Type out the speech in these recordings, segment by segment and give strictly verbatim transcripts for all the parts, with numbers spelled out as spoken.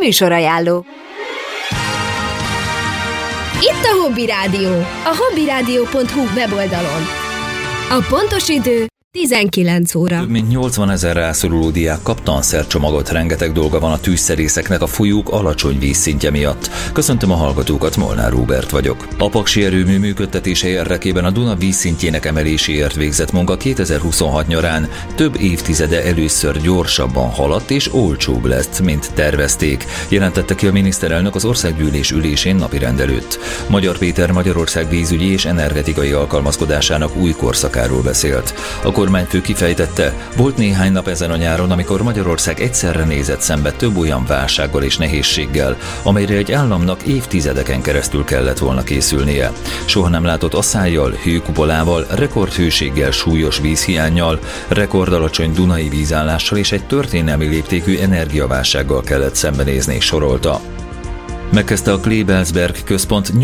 Műsorajánló. Itt a Hobby Rádió, a hobbyradio pont hu weboldalon. A pontos idő tizenkilenc óra. Több mint nyolcvanezer rászoruló diák kap tanszercsomagot, rengeteg dolga van a tűzszerészeknek a folyók alacsony vízszintje miatt. Köszöntöm a hallgatókat, Molnár Róbert vagyok. A paksi erőmű működtetése érdekében a Duna vízszintjének emeléséért végzett munka kétezer-huszonhat nyarán több évtizede először gyorsabban haladt és olcsóbb lesz, mint tervezték, jelentette ki a miniszterelnök az országgyűlés ülésén napirend előtt. Magyar Péter Magyarország vízügyi és energetikai alkalmazkodásának új korszakáról beszélt. A kormányfő kifejtette, volt néhány nap ezen a nyáron, amikor Magyarország egyszerre nézett szembe több olyan válsággal és nehézséggel, amelyre egy államnak évtizedeken keresztül kellett volna készülnie. Soha nem látott asszállyal, hőkupolával, rekordhőséggel, súlyos vízhiánnyal, rekordalacsony dunai vízállással és egy történelmi léptékű energiaválsággal kellett szembenézni, sorolta. Megkezdte a Kleebelsberg Központ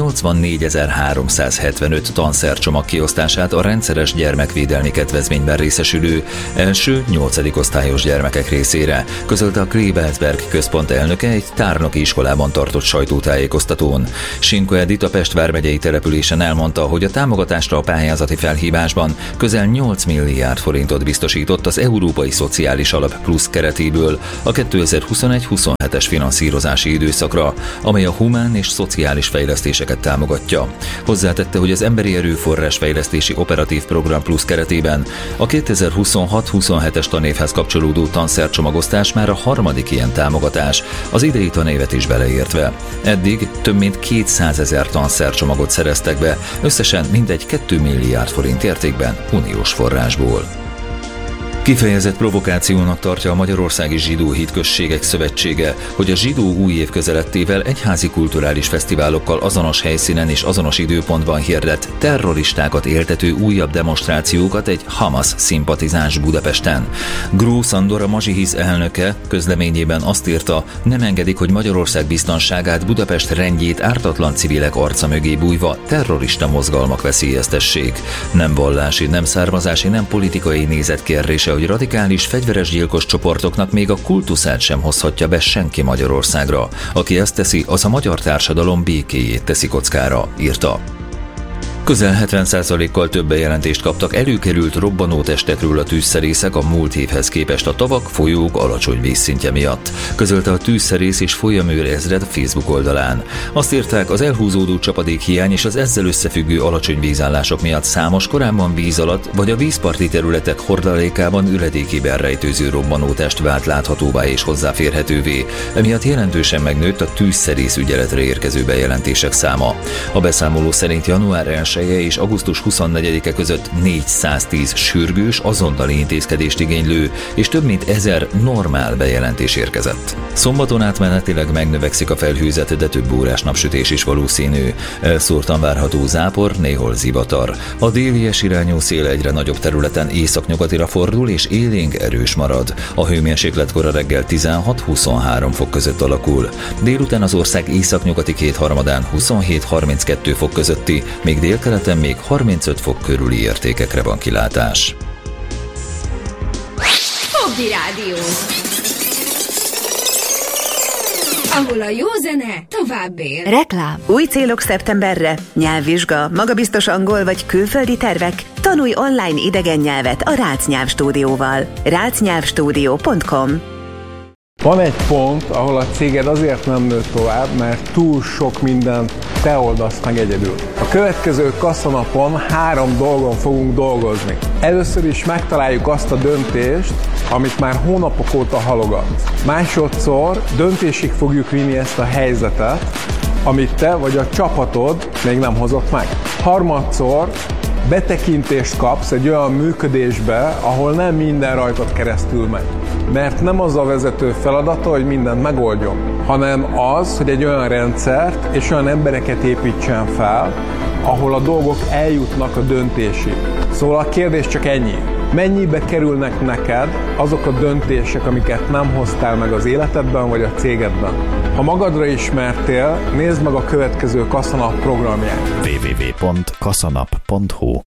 nyolcvannégyezer-háromszázhetvenöt tanszercsomag kiosztását a rendszeres gyermekvédelmi kedvezményben részesülő első nyolcadik osztályos gyermekek részére, közölte a Kleebelsberg Központ elnöke egy tárnoki iskolában tartott sajtótájékoztatón. Sinko Edith a Pest vármegyei településen elmondta, hogy a támogatásra a pályázati felhívásban közel nyolc milliárd forintot biztosított az Európai Szociális Alap Plusz keretéből a kétezer-huszonegy-huszonhetes finanszírozási időszakra, amely a humán és szociális fejlesztéseket támogatja. Hozzátette, hogy az Emberi Erőforrás Fejlesztési Operatív Program Plusz keretében a kétezer-huszonhat-huszonhetes tanévhez kapcsolódó tanszercsomagosztás már a harmadik ilyen támogatás, az idei tanévet is beleértve. Eddig több mint kétszázezer tanszercsomagot szereztek be, összesen mintegy két milliárd forint értékben uniós forrásból. Kifejezett provokációnak tartja a Magyarországi Zsidó Hitközségek Szövetsége, hogy a zsidó új év közelettével egyházi kulturális fesztiválokkal azonos helyszínen és azonos időpontban hirdett terroristákat éltető újabb demonstrációkat egy Hamas szimpatizáns Budapesten. Gró Szandor, a Mazsihisz elnöke közleményében azt írta, nem engedik, hogy Magyarország biztonságát, Budapest rendjét ártatlan civilek arca mögé bújva terrorista mozgalmak veszélyeztessék. Nem vallási, nem származási, nem politikai nézetkérdése, hogy radikális, fegyveres gyilkos csoportoknak még a kultuszát sem hozhatja be senki Magyarországra. Aki ezt teszi, az a magyar társadalom békéjét teszi kockára, írta. Közel hetven százalékkal több bejelentést kaptak előkerült robbanótestekről a tűzszerészek a múlt évhez képest a tavak, folyók alacsony vízszintje miatt, közölte a Tűzszerész és Folyamőr ezred Facebook oldalán. Azt írták, az elhúzódó csapadékhiány és az ezzel összefüggő alacsony vízállások miatt számos korábban víz alatt vagy a vízparti területek hordalékában üledékében rejtőző robbanótest vált láthatóvá és hozzáférhetővé, emiatt jelentősen megnőtt a tűzszerész ügyeletre érkező bejelentések száma. A beszámoló szerint január elsejétől és augusztus huszonnegyedike között négyszáztíz sürgős, azonnali intézkedést igénylő és több mint ezer normál bejelentés érkezett. Szombaton átmenetileg megnövekszik a felhőzet, de több órás napsütés is valószínű. Elszórtan várható zápor, néhol zivatar. A délies irányú szél egyre nagyobb területen északnyugatira fordul és élénk erős marad. A hőmérséklet kora reggel tizenhat-huszonhárom fok között alakul. Délután az ország északnyugati kétharmadán huszonhét-harminckettő fok közötti, még délkeleten még harmincöt fok körüli értékekre van kilátás. Hobby Rádió, ahol a jó zene tovább él. Reklám. Új célok szeptemberre? Nyelvvizsga, magabiztos angol vagy külföldi tervek? Tanulj online idegen nyelvet a Rácz Nyelvstúdióval. rácz nyelvstúdió pont com. Van egy pont, ahol a céged azért nem nő tovább, mert túl sok mindent te oldasz meg egyedül. A következő kasszanapon három dolgon fogunk dolgozni. Először is megtaláljuk azt a döntést, amit már hónapok óta halogatsz. Másodszor döntésig fogjuk vinni ezt a helyzetet, amit te vagy a csapatod még nem hozott meg. Harmadszor betekintést kapsz egy olyan működésbe, ahol nem minden rajtad keresztül megy. Mert nem az a vezető feladata, hogy mindent megoldjon, hanem az, hogy egy olyan rendszert és olyan embereket építsen fel, ahol a dolgok eljutnak a döntésig. Szóval a kérdés csak ennyi. Mennyibe kerülnek neked azok a döntések, amiket nem hoztál meg az életedben vagy a cégedben? Ha magadra ismertél, nézd meg a következő Kassanap programját. double-u double-u double-u pont kassanap pont hu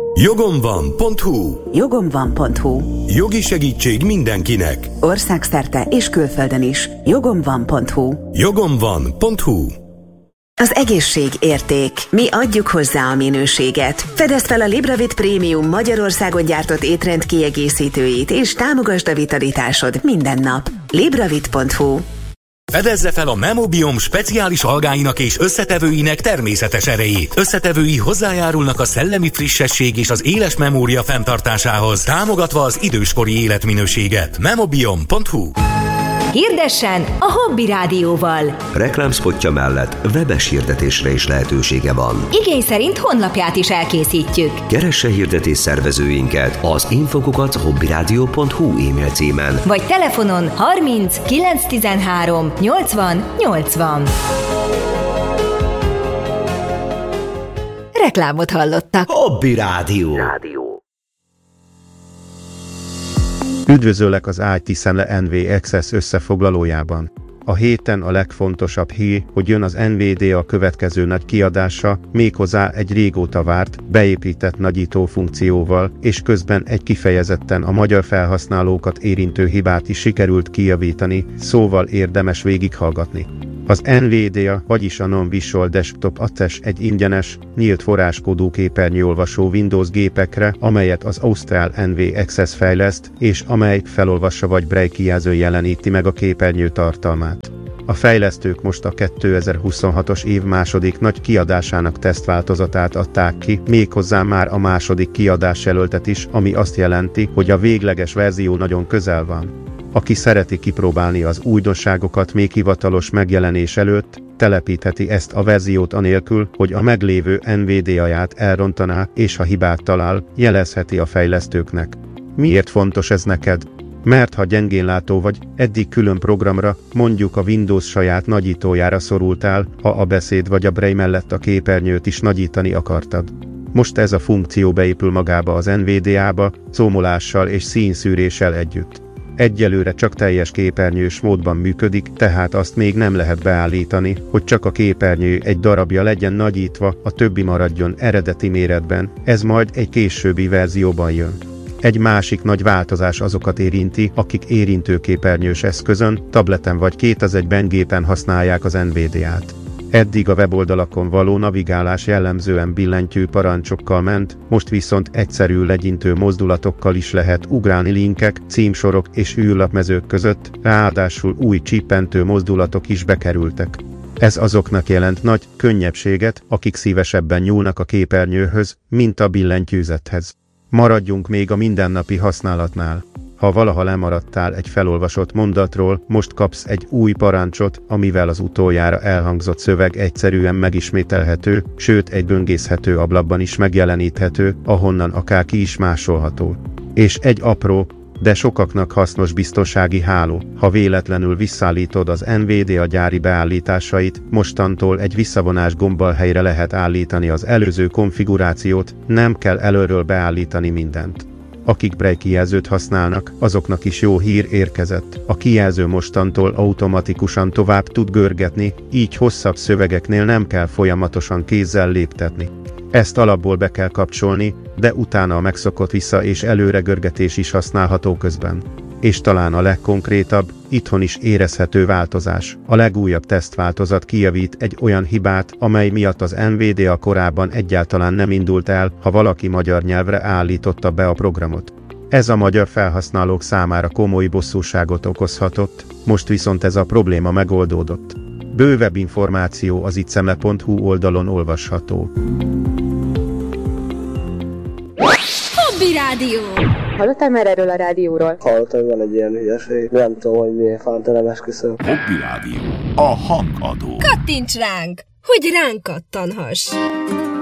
jogom van pont hu. jogom van pont hu. Jogi segítség mindenkinek. Országszerte és külföldön is. jogom van pont hu. jogom van pont hu. Az egészség érték. Mi adjuk hozzá a minőséget. Fedezd fel a Libravit Prémium Magyarországon gyártott étrend kiegészítőit, és támogasd a vitalitásod minden nap. Libravit pont hu. Fedezze fel a Memobiom speciális algáinak és összetevőinek természetes erejét. Összetevői hozzájárulnak a szellemi frissesség és az éles memória fenntartásához, támogatva az időskori életminőséget. Memobiom pont hu. Hirdessen a Hobby Rádióval. Reklámspotja mellett webes hirdetésre is lehetősége van. Igény szerint honlapját is elkészítjük. Keresse hirdetés szervezőinket az infokukat hobbyradio pont hu e-mail címen. Vagy telefonon harminc kilencszáztizenhárom nyolcvan nyolcvan. Reklámot hallottak. Hobby Rádió. Üdvözöllek az i té Szemle en vé Access összefoglalójában. A héten a legfontosabb hír, hogy jön az en vé dé á következő nagy kiadása, méghozzá egy régóta várt, beépített nagyító funkcióval, és közben egy kifejezetten a magyar felhasználókat érintő hibát is sikerült kijavítani, szóval érdemes végighallgatni. Az en vé dé á, vagyis a Non-Visual Desktop Attach egy ingyenes, nyílt forráskódú képernyőolvasó Windows gépekre, amelyet az ausztrál en vé Access fejleszt, és amely felolvassa vagy braille kijelző jeleníti meg a képernyő tartalmát. A fejlesztők most a kétezer-huszonhatos év második nagy kiadásának tesztváltozatát adták ki, méghozzá már a második kiadás jelöltet is, ami azt jelenti, hogy a végleges verzió nagyon közel van. Aki szereti kipróbálni az újdonságokat még hivatalos megjelenés előtt, telepítheti ezt a verziót anélkül, hogy a meglévő en vé dé á-ját elrontaná, és ha hibát talál, jelezheti a fejlesztőknek. Miért fontos ez neked? Mert ha gyengénlátó vagy, eddig külön programra, mondjuk a Windows saját nagyítójára szorultál, ha a beszéd vagy a braille mellett a képernyőt is nagyítani akartad. Most ez a funkció beépül magába az en vé dé á-ba, zomolással és színszűréssel együtt. Egyelőre csak teljes képernyős módban működik, tehát azt még nem lehet beállítani, hogy csak a képernyő egy darabja legyen nagyítva, a többi maradjon eredeti méretben, ez majd egy későbbi verzióban jön. Egy másik nagy változás azokat érinti, akik érintőképernyős eszközön, tableten vagy két az egyben gépen használják az en vé dé á-t. Eddig a weboldalakon való navigálás jellemzően billentyű parancsokkal ment, most viszont egyszerű legyintő mozdulatokkal is lehet ugrálni linkek, címsorok és űrlapmezők között, ráadásul új csippentő mozdulatok is bekerültek. Ez azoknak jelent nagy könnyebbséget, akik szívesebben nyúlnak a képernyőhöz, mint a billentyűzethez. Maradjunk még a mindennapi használatnál. Ha valaha lemaradtál egy felolvasott mondatról, most kapsz egy új parancsot, amivel az utoljára elhangzott szöveg egyszerűen megismételhető, sőt egy böngészhető ablakban is megjeleníthető, ahonnan akár ki is másolható. És egy apró, de sokaknak hasznos biztonsági háló. Ha véletlenül visszaállítod az en vé dé á gyári beállításait, mostantól egy visszavonás gombbal helyre lehet állítani az előző konfigurációt, nem kell előről beállítani mindent. Akik braille kijelzőt használnak, azoknak is jó hír érkezett. A kijelző mostantól automatikusan tovább tud görgetni, így hosszabb szövegeknél nem kell folyamatosan kézzel léptetni. Ezt alapból be kell kapcsolni, de utána a megszokott vissza- és előregörgetés is használható közben. És talán a legkonkrétabb, itthon is érezhető változás. A legújabb tesztváltozat kijavít egy olyan hibát, amely miatt az en vé dé á korábban egyáltalán nem indult el, ha valaki magyar nyelvre állította be a programot. Ez a magyar felhasználók számára komoly bosszúságot okozhatott, most viszont ez a probléma megoldódott. Bővebb információ az ittszemle pont hu oldalon olvasható. Hobby Rádió. Hallottál már erről a rádióról? Hallottam, van egy ilyen hülyeség. Nem tudom, hogy miért fánt, nem esküszöm. Hobby Rádió. A hangadó. Kattints ránk, hogy ránk kattanhass.